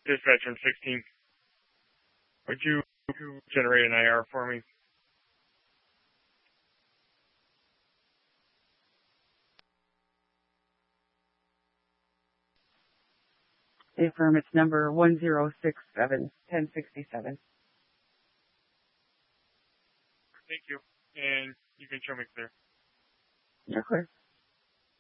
Dispatch from 16. Would you generate an IR for me? Affirm, it's number 1067, 1067. Thank you. And you can show me clear. You're clear.